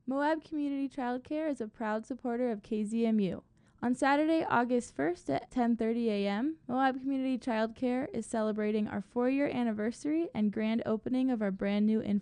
Moab Community Childcare is a proud supporter of KZMU. On Saturday, August 1st at 10:30 a.m., Moab Community Childcare is celebrating our 4-year anniversary and grand opening of our brand new